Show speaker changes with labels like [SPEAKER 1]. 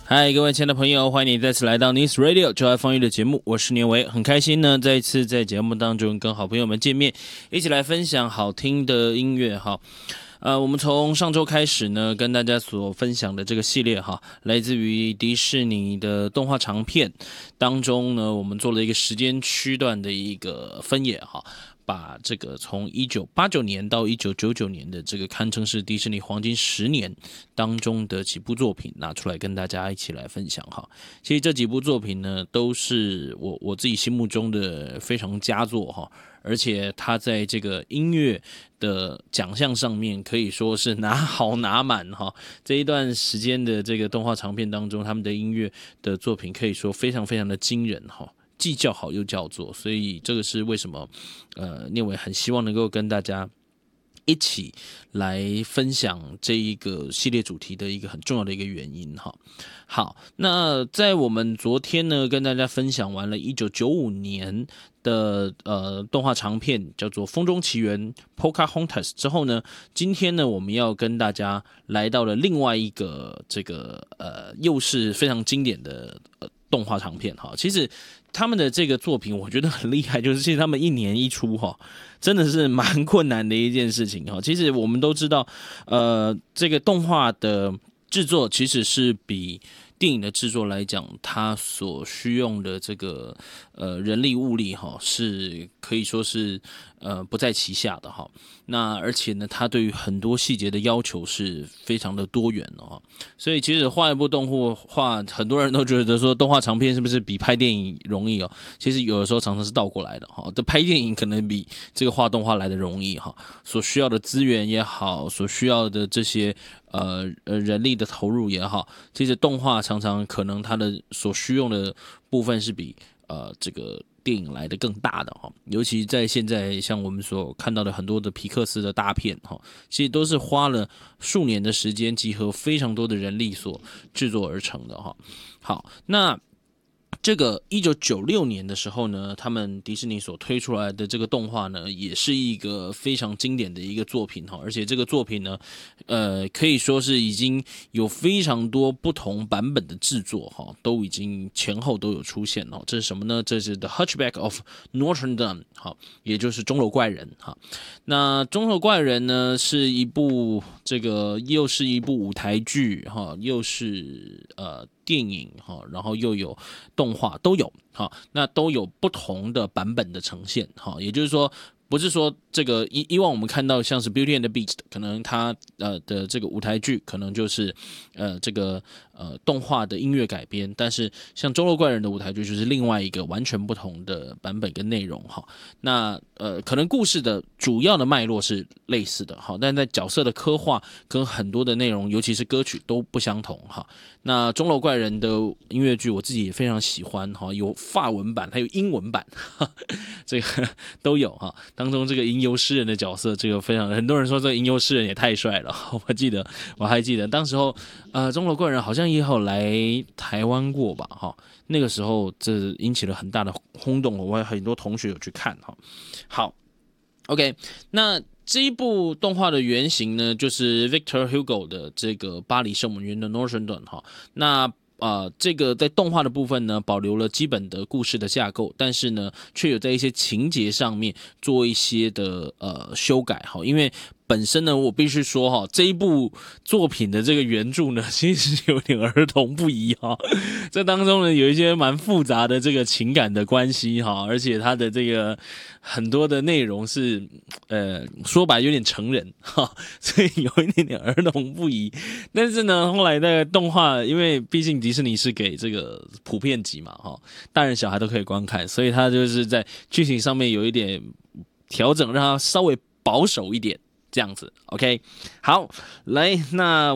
[SPEAKER 1] 嗨，各位亲爱的朋友，欢迎你再次来到 News Radio 就爱风雨的节目，我是年维，很开心呢，再一次在节目当中跟好朋友们见面，一起来分享好听的音乐哈。我们从上周开始呢，跟大家所分享的这个系列哈，来自于迪士尼的动画长片当中呢，我们做了一个时间区段的一个分野哈。把这个从1989年到1999年的这个堪称是迪士尼黄金10年当中的几部作品拿出来跟大家一起来分享哈。其实这几部作品呢，都是我自己心目中的非常佳作哈，而且它在这个音乐的奖项上面可以说是拿好拿满哈。这一段时间的这个动画长片当中，他们的音乐的作品可以说非常非常的惊人哈。既叫好又叫座，所以这个是为什么聂伟很希望能够跟大家一起来分享这一个系列主题的一个很重要的一个原因哈。好，那在我们昨天呢跟大家分享完了1995年的动画长片叫做《风中奇缘》Pocahontas 之后呢，今天呢我们要跟大家来到了另外一个这个又是非常经典的动画长片哈。其实他们的这个作品我觉得很厉害，就是其实他们一年一出哈，真的是蛮困难的一件事情哈。其实我们都知道，这个动画的制作其实是比电影的制作来讲，它所需用的这个人力物力哈，是可以说是不在其下的哈。那而且呢，它对于很多细节的要求是非常的多元的哈。所以其实画一部动画，很多人都觉得说动画长片是不是比拍电影容易哦？其实有的时候常常是倒过来的哈。这拍电影可能比这个画动画来的容易哈，所需要的资源也好，所需要的这些人力的投入也好，其实动画常常可能它的所需用的部分是比这个电影来的更大的哈，尤其在现在像我们所看到的很多的皮克斯的大片哈，其实都是花了数年的时间，集合非常多的人力所制作而成的哈。好，那这个1996年的时候呢，他们迪士尼所推出来的这个动画呢，也是一个非常经典的一个作品哈，而且这个作品呢，可以说是已经有非常多不同版本的制作哈，都已经前后都有出现哦。这是什么呢？这是 The Hunchback of Notre Dame 哈，也就是钟楼怪人哈。那钟楼怪人呢，是一部这个又是一部舞台剧哈，又是电影哈，然后又有动画都有哈，那都有不同的版本的呈现哈，也就是说。不是说这个以往我们看到像是 Beauty and the Beast， 可能它的这个舞台剧可能就是这个动画的音乐改编，但是像钟楼怪人的舞台剧就是另外一个完全不同的版本跟内容哈。那可能故事的主要的脉络是类似的哈，但在角色的刻画跟很多的内容，尤其是歌曲都不相同哈。那钟楼怪人的音乐剧我自己也非常喜欢哈，有法文版还有英文版，这个都有哈。当中这个吟游诗人的角色，这个非常很多人说这个吟游诗人也太帅了，我还记得当时候钟楼怪人好像也有来台湾过吧哈，那个时候这引起了很大的轰动，我有很多同学有去看哈。好 ，OK， 那这一部动画的原型呢，就是 Victor Hugo 的这个巴黎圣母院的 Notre Dame 哈。那这个在动画的部分呢，保留了基本的故事的架构，但是呢，却有在一些情节上面做一些的修改哈，因为本身呢，我必须说哈，这一部作品的这个原著呢，其实有点儿童不宜哈。这当中呢，有一些蛮复杂的这个情感的关系哈，而且它的这个很多的内容是说白有点成人哈，所以有一点点儿童不宜。但是呢，后来的动画，因为毕竟迪士尼是给这个普遍级嘛哈，大人小孩都可以观看，所以它就是在剧情上面有一点调整，让它稍微保守一点。这样子 ，OK， 好，来，那